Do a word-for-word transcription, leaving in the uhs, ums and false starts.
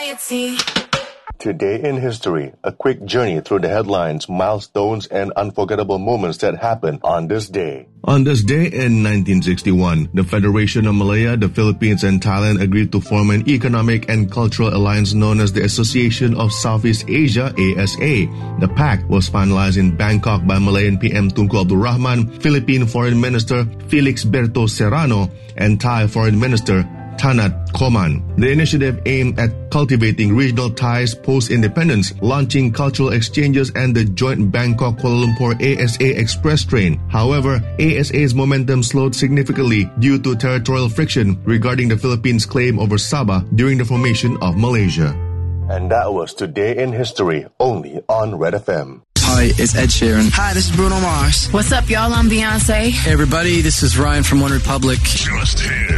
society. Today in history, a quick journey through the headlines, milestones, and unforgettable moments that happened on this day. On this day in nineteen sixty-one, the Federation of Malaya, the Philippines, and Thailand agreed to form an economic and cultural alliance known as the Association of Southeast Asia, A S A. The pact was finalized in Bangkok by Malayan P M Tunku Abdul Rahman, Philippine Foreign Minister Felix Berto Serrano, and Thai Foreign Minister Tanat Koman. The initiative aimed at cultivating regional ties post-independence, launching cultural exchanges, and the joint Bangkok-Kuala Lumpur A S A express train. However, A S A's momentum slowed significantly due to territorial friction regarding the Philippines' claim over Sabah during the formation of Malaysia. And that was Today in History, only on Red F M. Hi, it's Ed Sheeran. Hi, this is Bruno Mars. What's up, y'all? I'm Beyonce. Hey, everybody, this is Ryan from One Republic. Just hit.